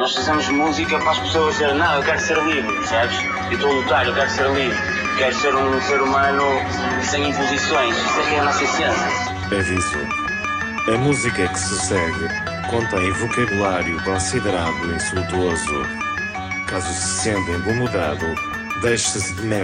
nós fazemos música para as pessoas dizerem, não, eu quero ser livre, sabes? Eu estou a lutar, eu quero ser livre. Quero ser um ser humano sem imposições. Isso é que é a nossa essência. Aviso. A música que se segue contém vocabulário considerado insultuoso. Caso se senta incomodado, deixe-se de merda.